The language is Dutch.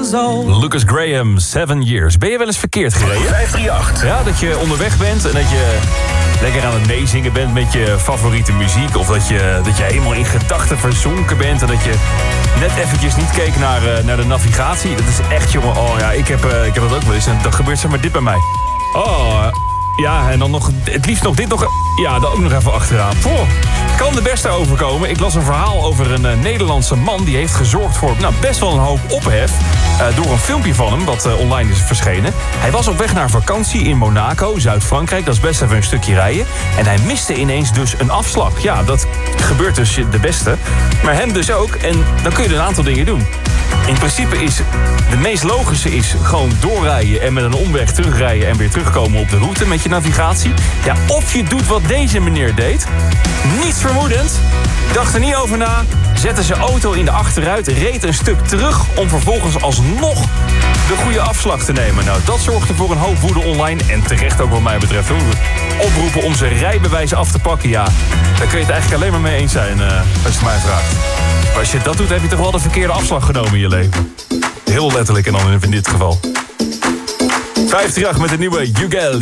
years old. Lucas Graham, 7 Years. Ben je wel eens verkeerd gereden? 538. Ja, dat je onderweg bent en dat je lekker aan het meezingen bent met je favoriete muziek. Of dat je helemaal in gedachten verzonken bent. En dat je net eventjes niet keek naar de navigatie. Dat is echt, jongen. Oh ja, ik heb dat ook wel eens. En dan gebeurt zeg maar dit bij mij. Oh, ja, en dan nog het liefst nog dit nog. Ja, dan ook nog even achteraan. Kan de beste overkomen. Ik las een verhaal over een Nederlandse man. Die heeft gezorgd voor best wel een hoop ophef. Door een filmpje van hem, wat online is verschenen. Hij was op weg naar vakantie in Monaco, Zuid-Frankrijk. Dat is best even een stukje rijden. En hij miste ineens dus een afslag. Ja, dat gebeurt dus de beste. Maar hem dus ook. En dan kun je een aantal dingen doen. In principe is de meest logische is gewoon doorrijden en met een omweg terugrijden en weer terugkomen op de route met je navigatie. Ja, of je doet wat deze meneer deed. Niets vermoedend. Dacht er niet over na. Zette zijn auto in de achteruit, reed een stuk terug om vervolgens alsnog de goede afslag te nemen. Nou, dat zorgde voor een hoop woede online en terecht ook wat mij betreft. Oproepen om zijn rijbewijs af te pakken, ja, daar kun je het eigenlijk alleen maar mee eens zijn als je het mij vraagt. Maar als je dat doet, heb je toch wel de verkeerde afslag genomen in je leven. Heel letterlijk en dan in dit geval. 538 met de nieuwe Ugal.